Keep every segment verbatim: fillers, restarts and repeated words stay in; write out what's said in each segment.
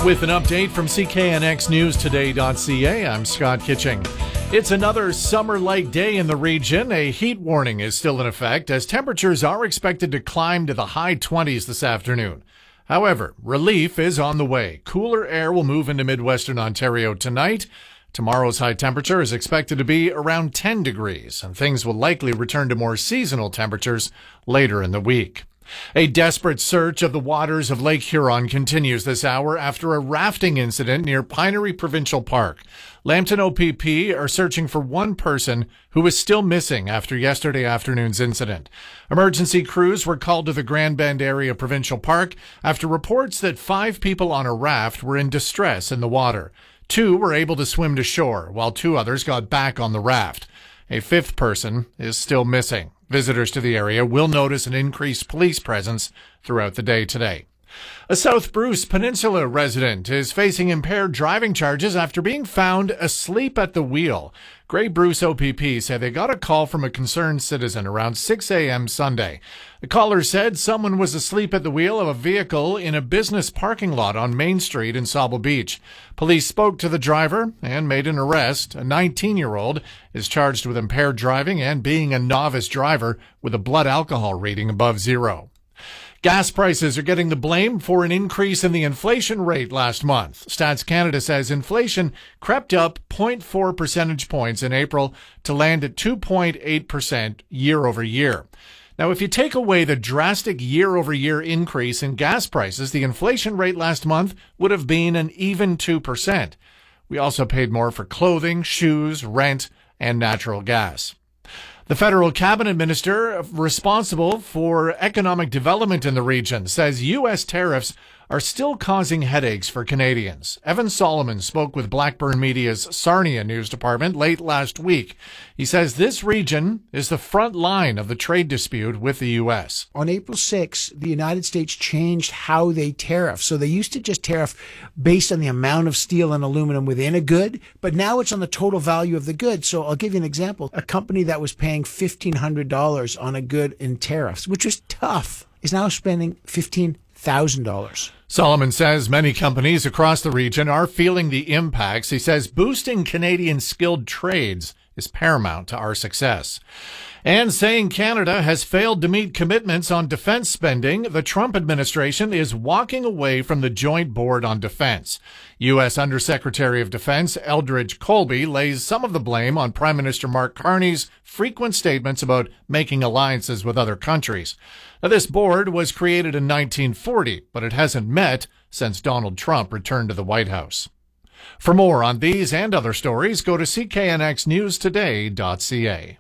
With an update from C K N X News Today dot C A, I'm Scott Kitching. It's another summer-like day in the region. A heat warning is still in effect as temperatures are expected to climb to the high twenties this afternoon. However, relief is on the way. Cooler air will move into Midwestern Ontario tonight. Tomorrow's high temperature is expected to be around ten degrees, and things will likely return to more seasonal temperatures later in the week. A desperate search of the waters of Lake Huron continues this hour after a rafting incident near Pinery Provincial Park. Lambton O P P are searching for one person who is still missing after yesterday afternoon's incident. Emergency crews were called to the Grand Bend Area Provincial Park after reports that five people on a raft were in distress in the water. Two were able to swim to shore, while two others got back on the raft. A fifth person is still missing. Visitors to the area will notice an increased police presence throughout the day today. A South Bruce Peninsula resident is facing impaired driving charges after being found asleep at the wheel. Grey Bruce O P P said they got a call from a concerned citizen around six a.m. Sunday. The caller said someone was asleep at the wheel of a vehicle in a business parking lot on Main Street in Sauble Beach. Police spoke to the driver and made an arrest. A nineteen-year-old is charged with impaired driving and being a novice driver with a blood alcohol reading above zero. Gas prices are getting the blame for an increase in the inflation rate last month. Stats Canada says inflation crept up zero point four percentage points in April to land at two point eight percent year over year. Now, if you take away the drastic year-over-year increase in gas prices, the inflation rate last month would have been an even two percent. We also paid more for clothing, shoes, rent, and natural gas. The federal cabinet minister responsible for economic development in the region says U S tariffs are still causing headaches for Canadians. Evan Solomon spoke with Blackburn Media's Sarnia News Department late last week. He says this region is the front line of the trade dispute with the U S. On April sixth, the United States changed how they tariff. So they used to just tariff based on the amount of steel and aluminum within a good, but now it's on the total value of the good. So I'll give you an example. A company that was paying fifteen hundred dollars on a good in tariffs, which was tough, is now spending fifteen thousand dollars. Solomon says many companies across the region are feeling the impacts. He says boosting Canadian skilled trades is paramount to our success. And saying Canada has failed to meet commitments on defense spending, the Trump administration is walking away from the Joint Board on Defense. U S Undersecretary of Defense Eldridge Colby lays some of the blame on Prime Minister Mark Carney's frequent statements about making alliances with other countries. Now, this board was created in nineteen forty, but it hasn't met since Donald Trump returned to the White House. For more on these and other stories, go to C K N X News Today dot C A.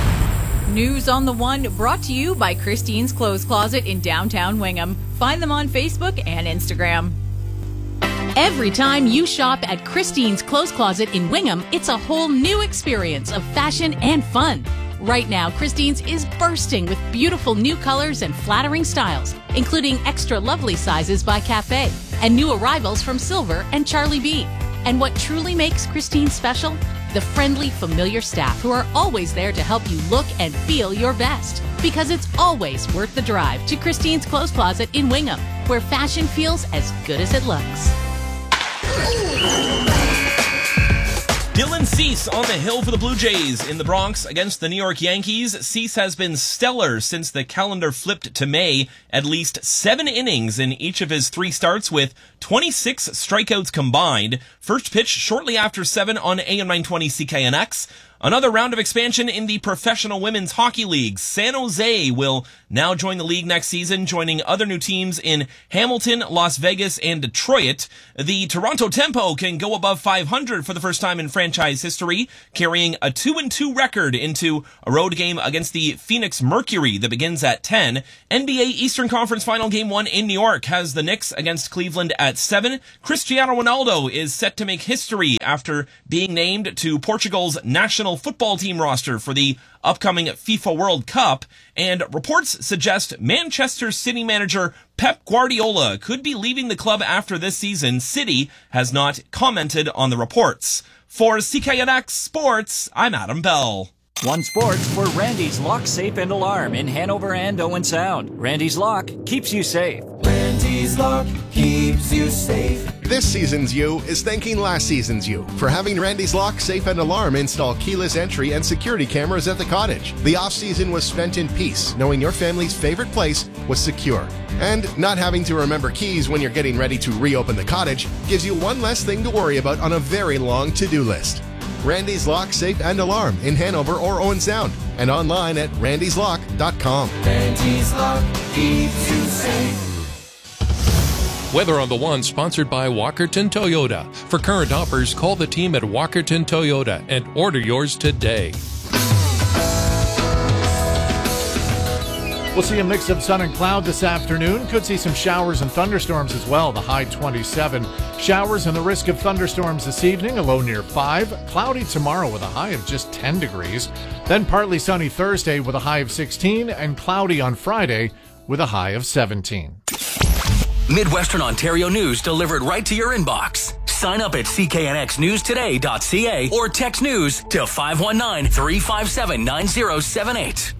News on the One brought to you by Christine's Clothes Closet in downtown Wingham. Find them on Facebook and Instagram. Every time you shop at Christine's Clothes Closet in Wingham, it's a whole new experience of fashion and fun. Right now, Christine's is bursting with beautiful new colors and flattering styles, including extra lovely sizes by Cafe and new arrivals from Silver and Charlie B. And what truly makes Christine special? The friendly, familiar staff who are always there to help you look and feel your best. Because it's always worth the drive to Christine's Clothes Closet in Wingham, where fashion feels as good as it looks. Dylan Cease on the hill for the Blue Jays in the Bronx against the New York Yankees. Cease has been stellar since the calendar flipped to May. At least seven innings in each of his three starts with twenty-six strikeouts combined. First pitch shortly after seven on A M nine twenty C K N X. Another round of expansion in the Professional Women's Hockey League. San Jose will now join the league next season, joining other new teams in Hamilton, Las Vegas, and Detroit. The Toronto Tempo can go above five hundred for the first time in franchise history, carrying a two and two record into a road game against the Phoenix Mercury that begins at ten. N B A Eastern Conference Final Game one in New York has the Knicks against Cleveland at seven. Cristiano Ronaldo is set to make history after being named to Portugal's national football team roster for the upcoming FIFA World Cup, and reports suggest Manchester City manager Pep Guardiola could be leaving the club after this season. City has not commented on the reports. For C K N X Sports, I'm Adam Bell. One Sports for Randy's Lock, Safe, and Alarm in Hanover and Owen Sound. Randy's Lock keeps you safe. Randy's Lock keeps you safe. This season's you is thanking last season's you for having Randy's Lock Safe and Alarm install keyless entry and security cameras at the cottage. The off-season was spent in peace, knowing your family's favorite place was secure. And not having to remember keys when you're getting ready to reopen the cottage gives you one less thing to worry about on a very long to-do list. Randy's Lock Safe and Alarm in Hanover or Owen Sound and online at randys lock dot com. Randy's Lock keeps you safe. Weather on the One, sponsored by Walkerton Toyota. For current offers, call the team at Walkerton Toyota and order yours today. We'll see a mix of sun and cloud this afternoon. Could see some showers and thunderstorms as well, the high twenty-seven. Showers and the risk of thunderstorms this evening, a low near five. Cloudy tomorrow with a high of just ten degrees. Then partly sunny Thursday with a high of sixteen, and cloudy on Friday with a high of seventeen. Midwestern Ontario news delivered right to your inbox. Sign up at c k n x news today dot c a or text news to five one nine, three five seven, nine zero seven eight.